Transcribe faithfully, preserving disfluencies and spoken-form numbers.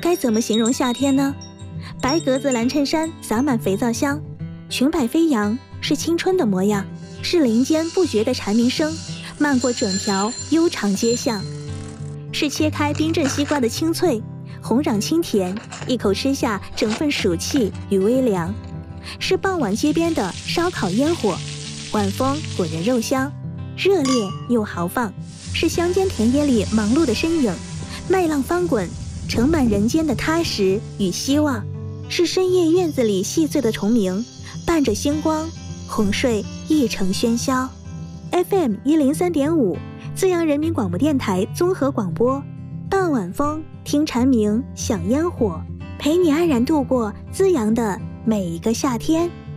该怎么形容夏天呢？白格子蓝衬衫洒满肥皂香，裙摆飞扬，是青春的模样，是林间不绝的蝉鸣声，漫过整条悠长街巷，是切开冰镇西瓜的清脆，红壤清甜，一口吃下整份暑气与微凉，是傍晚街边的烧烤烟火，晚风裹着肉香，热烈又豪放，是乡间田野里忙碌的身影，麦浪翻滚，盛满人间的踏实与希望，是深夜院子里细碎的虫鸣，伴着星光，哄睡一城喧嚣。 F M 一零三点五，资阳人民广播电台综合广播，傍晚风，听蝉鸣，享烟火，陪你安然度过资阳的每一个夏天。